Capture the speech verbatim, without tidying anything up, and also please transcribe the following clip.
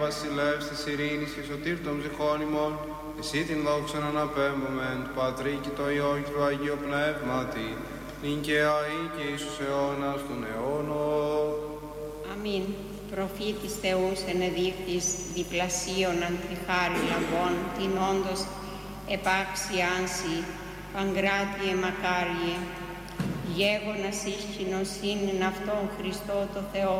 Βασιλεύς της ειρήνης και σωτήρ των ψυχών ημών, εσύ την δόξαν αναπέμπομεν του Πατρί και το Υιό και του Αγίου Πνεύματι, νυν και αεί και εις τους αιώνας των αιώνων. Αμήν. Προφήτης Θεούς ενεδείχτης διπλασίων αντιχάρη λαβών, την όντως επάξιάνσι, παγκράτιε μακάριε, γέγονας ίσχυνος είναι αυτόν Χριστό το Θεό,